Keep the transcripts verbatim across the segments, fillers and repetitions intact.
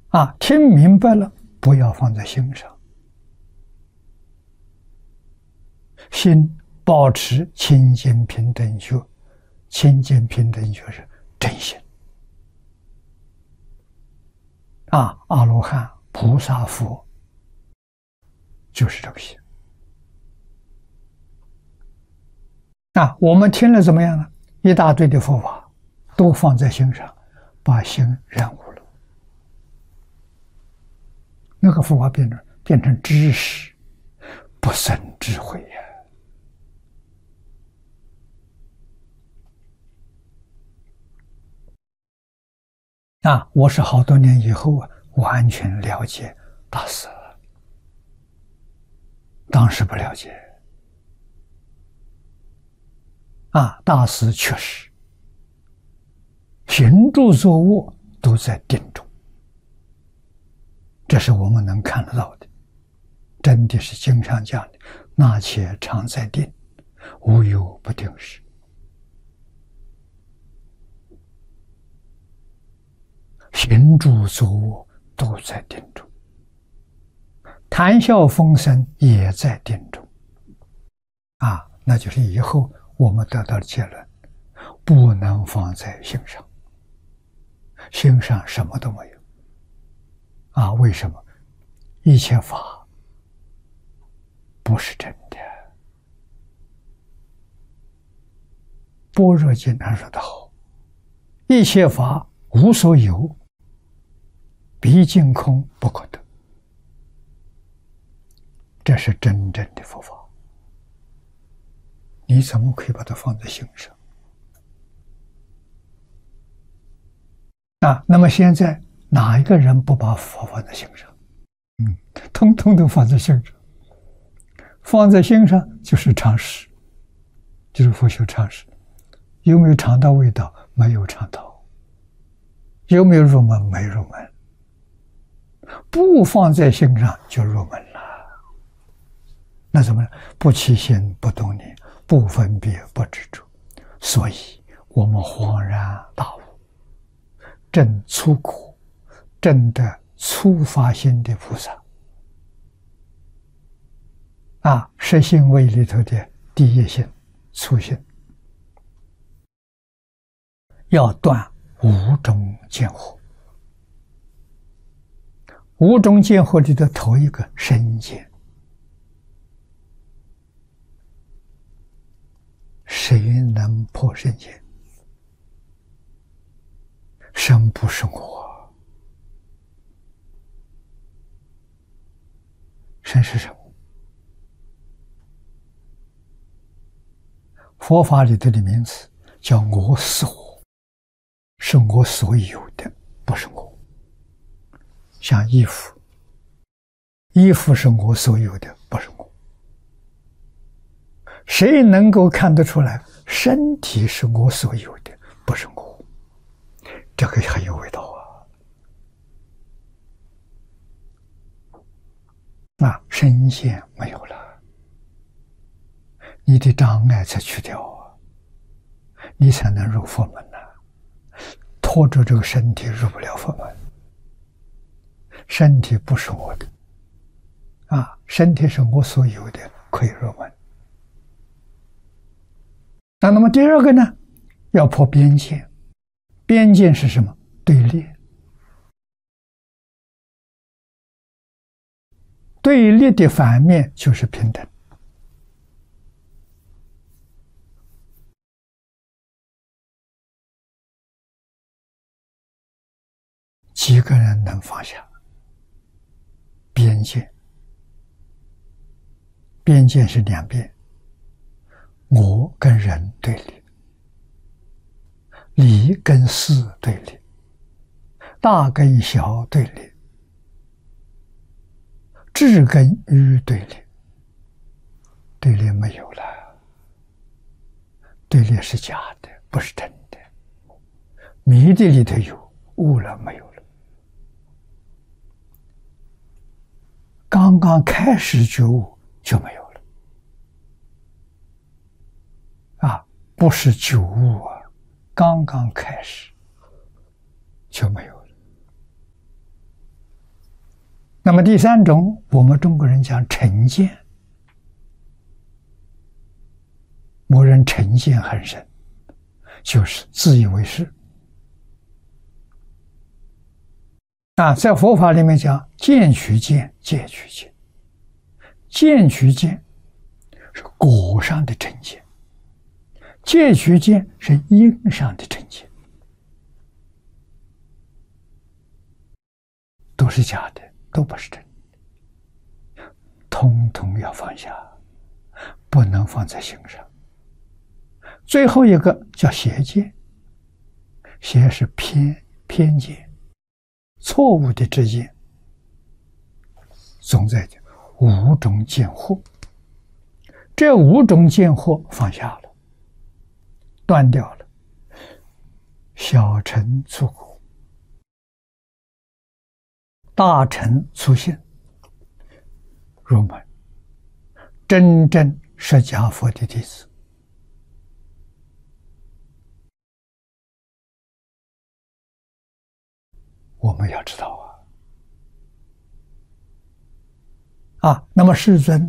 啊，听明白了，不要放在心上，心保持清净平等觉，清净平等觉是真心。啊，阿罗汉、菩萨、佛就是这个心。啊，我们听了怎么样呢？一大堆的佛法都放在心上，把心染污了。那个佛法变成变成知识，不生智慧呀！啊，我是好多年以后啊，完全了解大师了，当时不了解。啊，大师确实行住坐卧都在定中，这是我们能看得到的。真的是经上讲的，那且常在定，无有不定时。行住坐卧都在定中，谈笑风生也在定中。啊，那就是以后我们得到的结论，不能放在心上，心上什么都没有。啊，为什么？一切法不是真的。般若经上说得好，一切法无所有，毕竟空不可得。这是真正的佛法，你怎么可以把它放在心上？啊，那么现在哪一个人不把佛放在心上？嗯，通通都放在心上。放在心上就是常识，就是佛修常识。有没有尝到味道？没有尝到。有没有入门？没入门。不放在心上就入门了。那怎么呢？不起心，不动念，不分别，不执着。所以我们恍然大悟，证初果，证得初发心的菩萨。啊，十信位里头的第一性、初性，要断五种见惑。五种见惑里的头一个身见，谁能破身见？身不是我，身是什么？佛法里头的名词叫我所，是我所有的，不是我。像衣服，衣服是我所有的，不是我。谁能够看得出来身体是我所有的，不是我？这个很有味道啊！啊，身见没有了，你的障碍才去掉啊，你才能入佛门啊。拖着这个身体入不了佛门。身体不是我的，啊，身体是我所有的，可以入门。那那么第二个呢，要破边界。边界是什么？对立。对立的反面就是平等。几个人能放下边界？边界是两边，我跟人对立，理跟事对立，大跟小对立，智跟愚对立。对立没有了，对立是假的，不是真的。迷的里头有，悟了没有了。刚刚开始觉悟就没有了啊，不是觉悟啊，刚刚开始就没有了那么第三种，我们中国人讲成见，某人成见很深，就是自以为是。啊，在佛法里面讲，见取见，戒取见。见取见是果上的成见，戒取见是因上的成见，都是假的，都不是真的，通通要放下，不能放在心上。最后一个叫邪见，邪是偏偏见，错误的知见，总在五种见惑。这五种见惑放下了，断掉了，小乘出果，大乘出现，入门，真正释迦佛的弟子。我们要知道啊，啊，那么世尊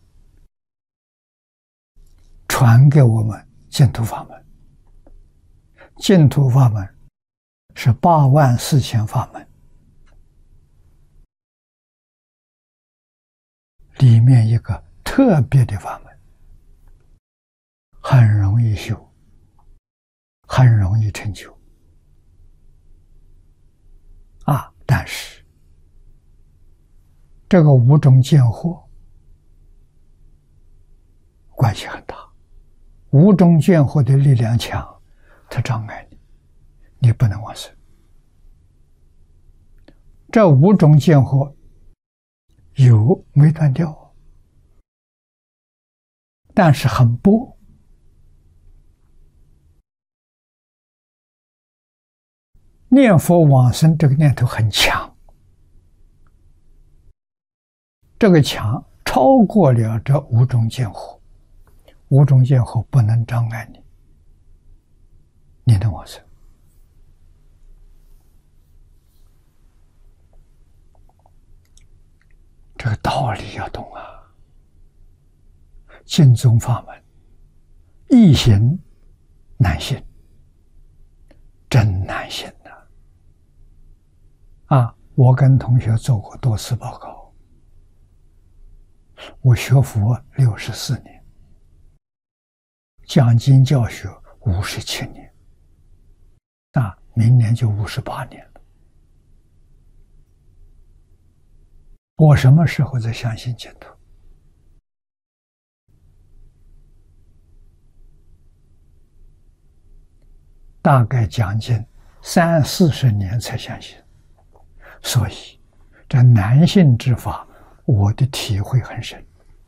传给我们净土法门，净土法门是八万四千法门，里面一个特别的法门，很容易修，很容易成就。啊，但是这个五种见惑关系很大，五种见惑的力量强，它障碍你，你不能往生。这五种见惑有没断掉，但是很薄。念佛往生这个念头很强，这个强超过了这五种见惑，五种见惑不能障碍你，你能往生。这个道理要懂啊！净宗法门，易行难行，真难行呐！啊，我跟同学做过多次报告。我学佛六十四年，讲经教学五十七年，啊，明年就五十八年了。我什么时候才相信净土？大概将近三四十年才相信。所以这难信之法，我的体会很深。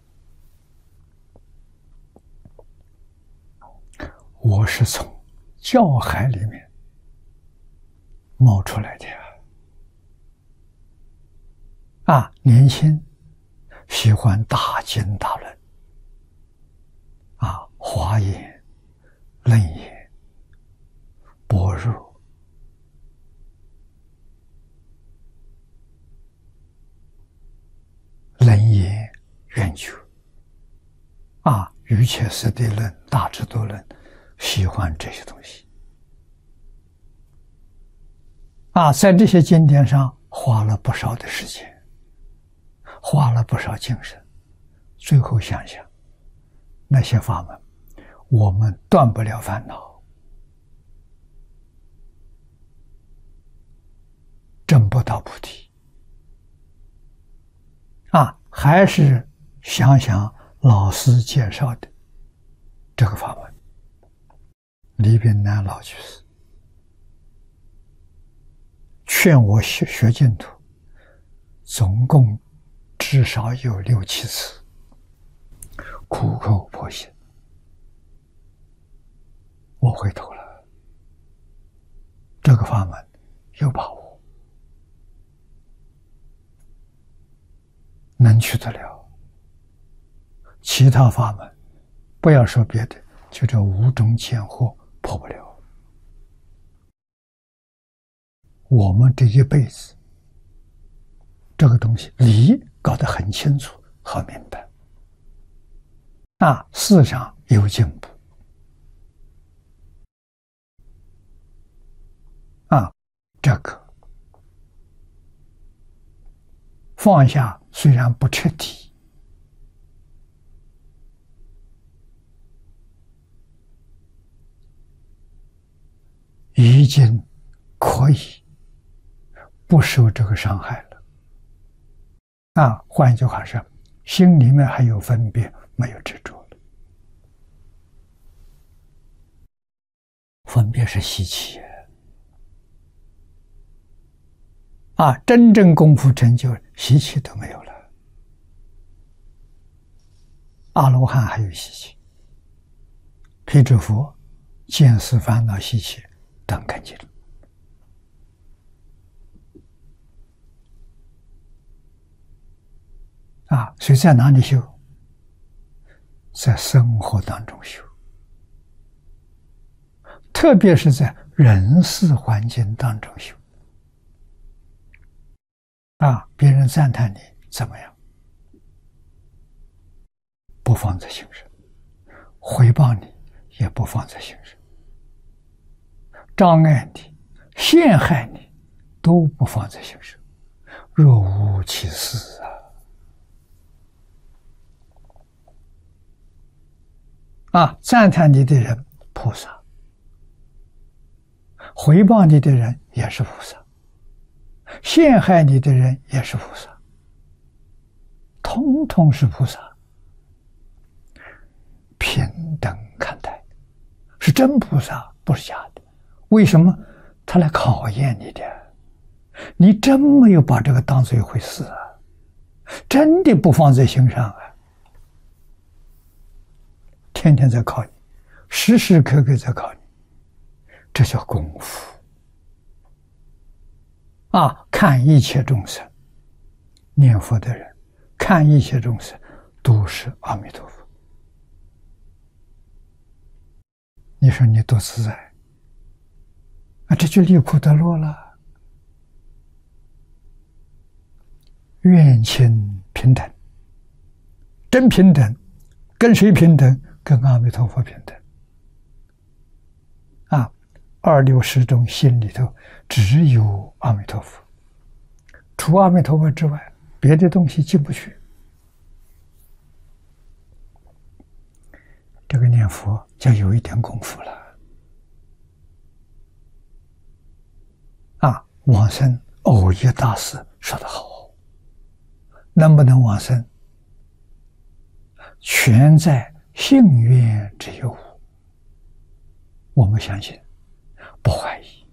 我是从教海里面冒出来的啊！啊，年轻喜欢大经大论，啊，华严、楞严、般若。楞严圆觉啊，瑜伽师地论、大智度论，喜欢这些东西啊，在这些经典上花了不少的时间，花了不少精神。最后想想，那些法门，我们断不了烦恼，证不到菩提。啊，还是想想老师介绍的这个法门，李炳南老居士劝我学学净土，总共至少有六七次，苦口婆心。我回头了，这个法门有把握，能去得了。其他法门，不要说别的，就这五种见惑破不了。我们这一辈子这个东西理搞得很清楚、很明白，啊，思想有进步，啊，这个放下虽然不彻底，已经可以不受这个伤害了。啊，换一句话说，心里面还有分别，没有执着了。分别是习气啊，真正功夫成就，习气都没有了。阿罗汉还有习气，辟支佛见思烦恼习气断干净了。啊，所以在哪里修？在生活当中修，特别是在人事环境当中修。啊，别人赞叹你怎么样，不放在心上；回报你也不放在心上；障碍你、陷害你都不放在心上，若无其事啊！啊，赞叹你的人菩萨，回报你的人也是菩萨，陷害你的人也是菩萨，通通是菩萨，平等看待，是真菩萨，不是假的。为什么？他来考验你的，你真没有把这个当做一回事啊，真的不放在心上啊，天天在考你，时时刻刻在考你，这叫功夫啊！看一切众生，念佛的人看一切众生都是阿弥陀佛，你说你多自在啊！这就离苦得乐了。愿亲平等，真平等，跟谁平等？跟阿弥陀佛平等啊！二六十种心里头只有阿弥陀佛，除阿弥陀佛之外，别的东西进不去。这个念佛就有一点功夫了啊！往生偶一大师说得好，能不能往生，全在信愿之有。我们相信，不怀疑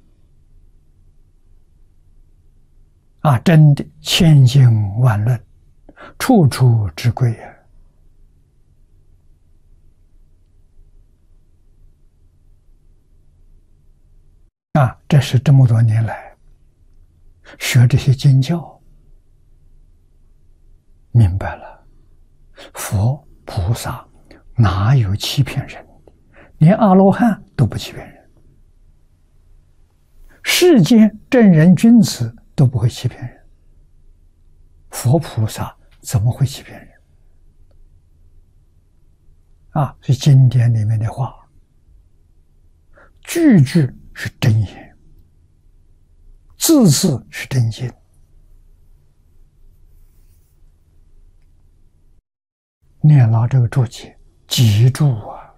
啊！真的千经万论，处处之贵啊！啊，这是这么多年来学这些经教，明白了，佛菩萨哪有欺骗人的？连阿罗汉都不欺骗人，世间正人君子都不会欺骗人，佛菩萨怎么会欺骗人？啊，所以经典里面的话，句句是真言，字字是真经。念老这个注解，记住啊！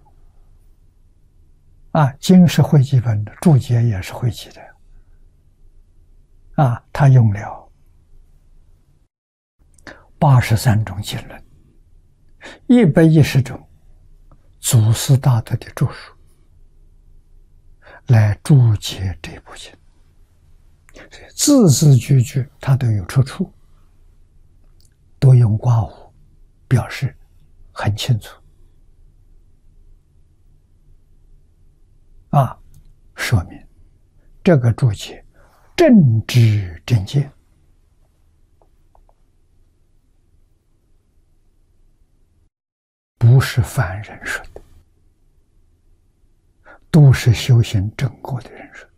啊，经是会记本的，注解也是会记的。啊，他用了八十三种经论，一百一十种祖师大德的著述来注解这部经，字字句句他都有出处，都用刮弧表示很清楚啊，说明这个注解正知正见，不是凡人说的，都是修行正果的人说的。